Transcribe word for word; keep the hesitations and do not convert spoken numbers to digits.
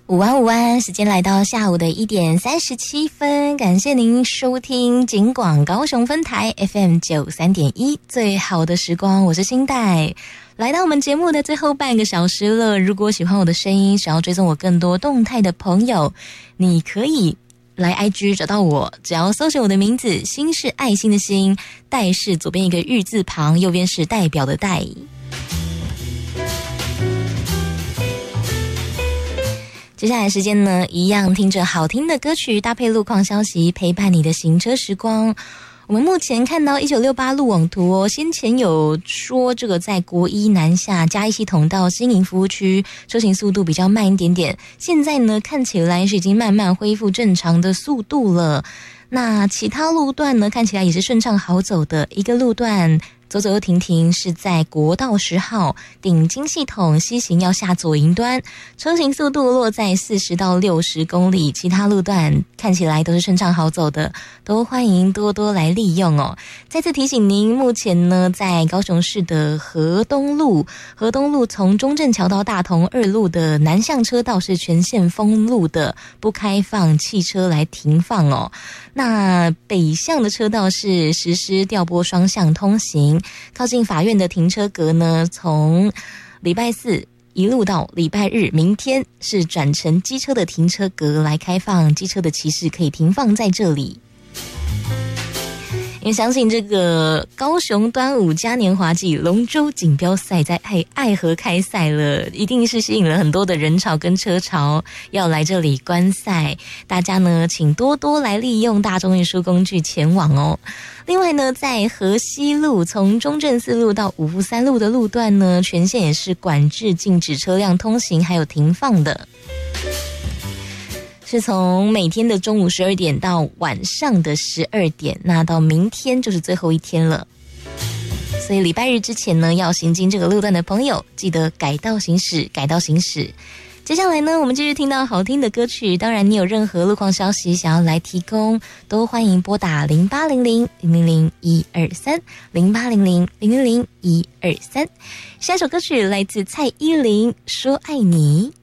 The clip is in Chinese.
午安午安，时间来到下午的一点三十七分，感谢您收听警广高雄分台 F M 九三点一最好的时光，我是新代。来到我们节目的最后半个小时了，如果喜欢我的声音，想要追踪我更多动态的朋友，你可以来 I G 找到我，只要搜寻我的名字，心是爱心的心，代是左边一个玉字旁，右边是代表的代。接下来时间呢，一样听着好听的歌曲，搭配路况消息，陪伴你的行车时光。我们目前看到一九六八路网图哦，先前有说这个在国一南下嘉义系统到新营服务区车行速度比较慢一点点，现在呢看起来是已经慢慢恢复正常的速度了。那其他路段呢看起来也是顺畅好走的，一个路段走走又停停是在国道十号顶金系统西行要下左营端，车行速度落在四十到六十公里，其他路段看起来都是顺畅好走的，都欢迎多多来利用哦。再次提醒您，目前呢在高雄市的河东路，河东路从中正桥到大同二路的南向车道是全线封路的，不开放汽车来停放哦。那北向的车道是实施调拨双向通行，靠近法院的停车格呢，从礼拜四一路到礼拜日，明天是转成机车的停车格来开放，机车的骑士可以停放在这里。因为相信这个高雄端午嘉年华季龙舟锦标赛在爱爱河开赛了，一定是吸引了很多的人潮跟车潮要来这里观赛，大家呢请多多来利用大众运输工具前往哦。另外呢，在河西路从中正四路到五福三路的路段呢，全线也是管制禁止车辆通行还有停放的，是从每天的中午十二点到晚上的十二点，那到明天就是最后一天了。所以礼拜日之前呢，要行经这个路段的朋友，记得改道行驶，改道行驶。接下来呢，我们继续听到好听的歌曲，当然你有任何路况消息想要来提供，都欢迎拨打零八零零零零零一二三 零八零零零零零一二三。下首歌曲来自蔡依林，说爱你。